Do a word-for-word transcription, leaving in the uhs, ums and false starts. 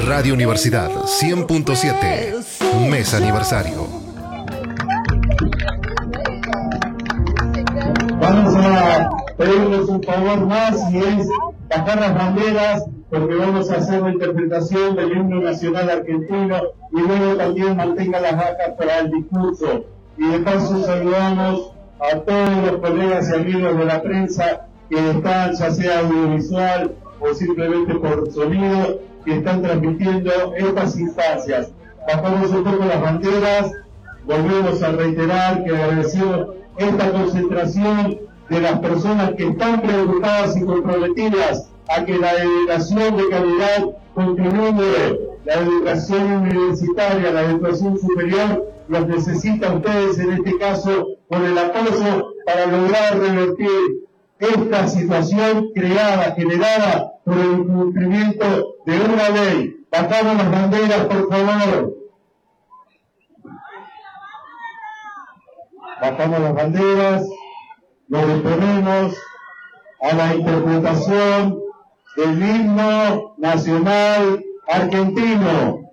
Radio Universidad cien punto siete, mes aniversario. Vamos a pedirles un favor más y es bajar las banderas, porque vamos a hacer la interpretación del himno nacional argentino y luego también mantenga las vacas para el discurso. Y de paso saludamos a todos los colegas y amigos de la prensa que están, ya sea audiovisual o simplemente por sonido, que están transmitiendo estas instancias. Bajamos un poco las banderas, volvemos a reiterar que agradecemos esta concentración de las personas que están preocupadas y comprometidas a que la educación de calidad continúe, la educación universitaria, la educación superior, los necesita a ustedes en este caso con el apoyo para lograr revertir esta situación creada, generada por el incumplimiento de una ley. Bajamos las banderas, por favor. Bajamos las banderas, nos disponemos a la interpretación del himno nacional argentino.